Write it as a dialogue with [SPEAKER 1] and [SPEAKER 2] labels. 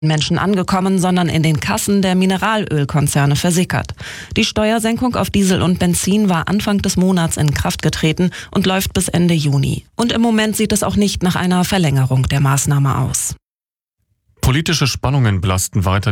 [SPEAKER 1] Menschen angekommen, sondern in den Kassen der Mineralölkonzerne versickert. Die Steuersenkung auf Diesel und Benzin war Anfang des Monats in Kraft getreten und läuft bis Ende Juni. Und im Moment sieht es auch nicht nach einer Verlängerung der Maßnahme aus.
[SPEAKER 2] Politische Spannungen belasten weiter